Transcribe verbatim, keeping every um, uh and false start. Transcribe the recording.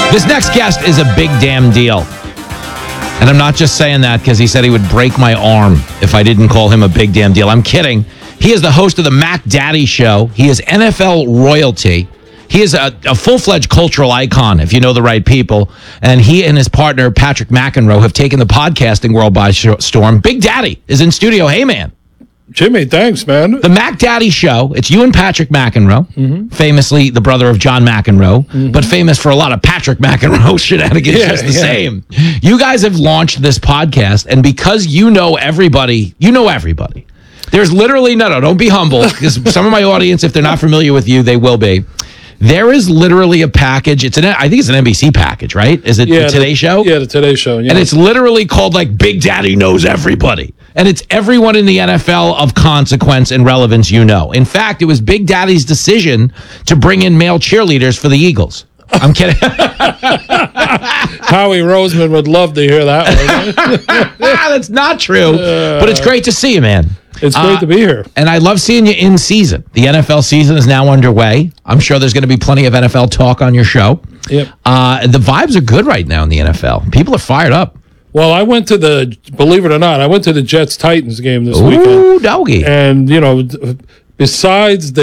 This next guest is a big damn deal. And I'm not just saying that because he said he would break my arm if I didn't call him a big damn deal. I'm kidding. He is the host of the Mac Daddy Show. He is N F L royalty. He is a, a full-fledged cultural icon, if you know the right people. And he and his partner, Patrick McEnroe, have taken the podcasting world by storm. Big Daddy is in studio. Hey, man. Jimmy, thanks, man. The Mac Daddy Show. It's you and Patrick McEnroe, mm-hmm. famously the brother of John McEnroe, mm-hmm. but famous for a lot of Patrick McEnroe shenanigans, yeah, just the yeah. same. You guys have launched this podcast, and because you know everybody, you know everybody. There's literally, no, no, don't be humble, because some of my audience, if they're not familiar with you, they will be. There is literally a package. It's an, I think it's an N B C package, right? Is it yeah, the Today the, Show? Yeah, the Today Show. Yeah. And it's literally called like Big Daddy Knows Everybody. And it's everyone in the N F L of consequence and relevance you know. In fact, it was Big Daddy's decision to bring in male cheerleaders for the Eagles. I'm kidding. Howie Roseman would love to hear that one. That's not true. Uh, but it's great to see you, man. It's great uh, to be here. And I love seeing you in season. The N F L season is now underway. I'm sure there's going to be plenty of N F L talk on your show. Yep. Uh, the vibes are good right now in the N F L. People are fired up. Well, I went to the, believe it or not, I went to the Jets-Titans game this Ooh, weekend. doggy. And, you know, besides the